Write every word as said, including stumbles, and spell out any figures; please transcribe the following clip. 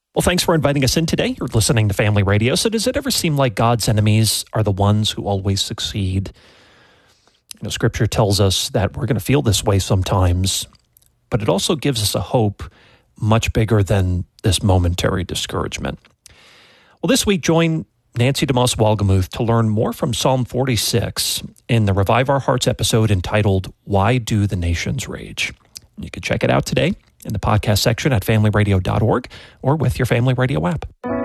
Well, thanks for inviting us in today. You're listening to Family Radio. So does it ever seem like God's enemies are the ones who always succeed? You know, Scripture tells us that we're going to feel this way sometimes, but it also gives us a hope much bigger than this momentary discouragement. Well, this week, join Nancy DeMoss Wolgemuth to learn more from Psalm forty-six in the Revive Our Hearts episode entitled, Why Do the Nations Rage? You can check it out today in the podcast section at family radio dot org or with your Family Radio app.